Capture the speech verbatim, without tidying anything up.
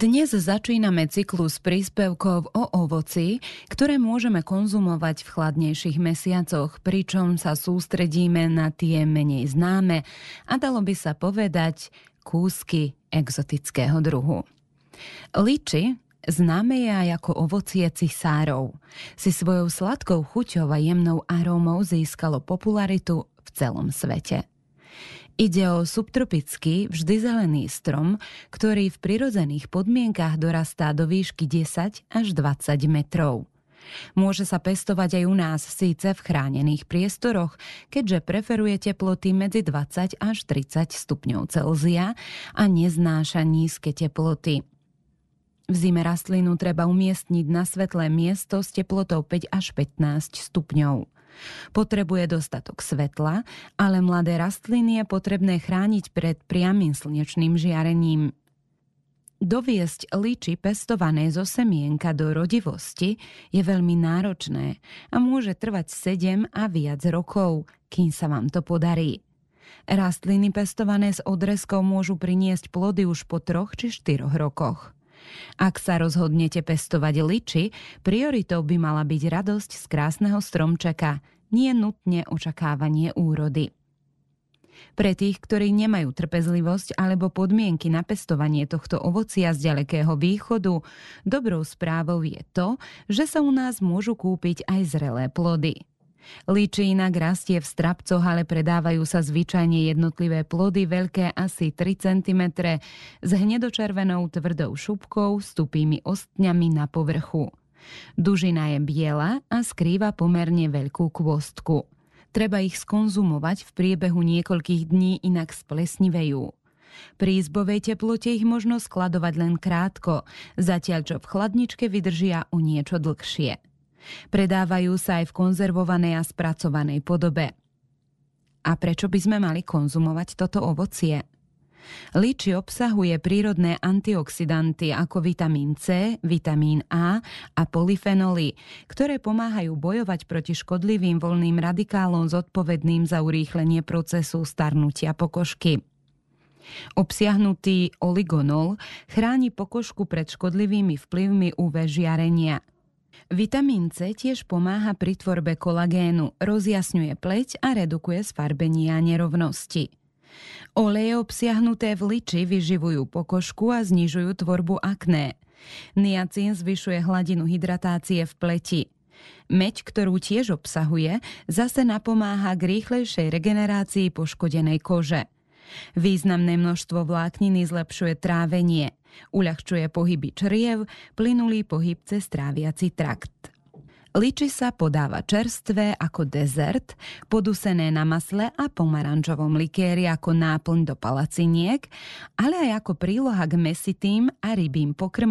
Dnes začíname cyklus príspevkov o ovoci, ktoré môžeme konzumovať v chladnejších mesiacoch, pričom sa sústredíme na tie menej známe a dalo by sa povedať kúsky exotického druhu. Liči, známe je aj ako ovocie cisárov, si svojou sladkou chuťou a jemnou arómou získalo popularitu v celom svete. Ide o subtropický, vždy zelený strom, ktorý v prirodzených podmienkach dorastá do výšky desať až dvadsať metrov. Môže sa pestovať aj u nás, síce v chránených priestoroch, keďže preferuje teploty medzi dvadsať až tridsať stupňov Celzia a neznáša nízke teploty. V zime rastlinu treba umiestniť na svetlé miesto s teplotou päť až pätnásť stupňov. Potrebuje dostatok svetla, ale mladé rastliny je potrebné chrániť pred priamym slnečným žiarením. Doviesť liči pestované zo semienka do rodivosti je veľmi náročné a môže trvať sedem a viac rokov, kým sa vám to podarí. Rastliny pestované s odrezkou môžu priniesť plody už po troch či štyroch rokoch. Ak sa rozhodnete pestovať liči, prioritou by mala byť radosť z krásneho stromčeka, nie nutne očakávanie úrody. Pre tých, ktorí nemajú trpezlivosť alebo podmienky na pestovanie tohto ovocia z ďalekého východu, dobrou správou je to, že sa u nás môžu kúpiť aj zrelé plody. Líči inak rastie v strapcoch, ale predávajú sa zvyčajne jednotlivé plody veľké asi tri centimetre s hnedočervenou tvrdou šupkou s tupými ostňami na povrchu. Dužina je biela a skrýva pomerne veľkú kôstku. Treba ich skonzumovať v priebehu niekoľkých dní, inak splesnivejú. Pri izbovej teplote ich možno skladovať len krátko, zatiaľ čo v chladničke vydržia o niečo dlhšie. Predávajú sa aj v konzervovanej a spracovanej podobe. A prečo by sme mali konzumovať toto ovocie? Liči obsahuje prírodné antioxidanty ako vitamín C, vitamín A a polyfenoly, ktoré pomáhajú bojovať proti škodlivým voľným radikálom zodpovedným za urýchlenie procesu starnutia pokožky. Obsiahnutý oligonol chráni pokožku pred škodlivými vplyvmi ú vé žiarenia. Vitamín C tiež pomáha pri tvorbe kolagénu, rozjasňuje pleť a redukuje sfarbenie a nerovnosti. Oleje obsiahnuté v liči vyživujú pokožku a znižujú tvorbu akné. Niacín zvyšuje hladinu hydratácie v pleti. Meď, ktorú tiež obsahuje, zase napomáha k rýchlejšej regenerácii poškodenej kože. Významné množstvo vlákniny zlepšuje trávenie, uľahčuje pohyby čriev, plynulý pohyb cez tráviaci trakt. Liči sa podáva čerstvé ako dezert, podusené na masle a pomarančovom likéri ako náplň do palaciniek, ale aj ako príloha k mäsitým a rybím pokrmom